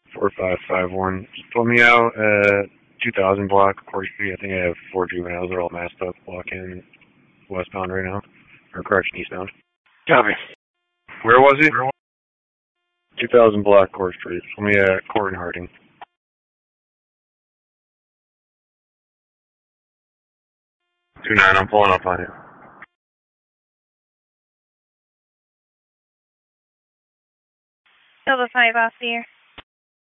4551. Pull me out 2000 block, Court Street. I think I have 4 juveniles. They're all masked up, walking westbound right now. Or correction, eastbound. Copy. Where was it? 2000 block, Court Street. Pull me at Court and Harding. 29, I'm pulling up on you. Silver 5 off the air.